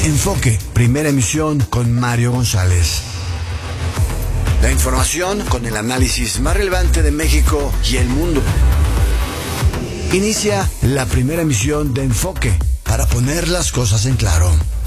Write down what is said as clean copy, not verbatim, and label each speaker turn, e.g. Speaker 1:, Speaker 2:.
Speaker 1: Enfoque, primera emisión con Mario González. La información con el análisis más relevante de México y el mundo. Inicia la primera emisión de Enfoque para poner las cosas en claro.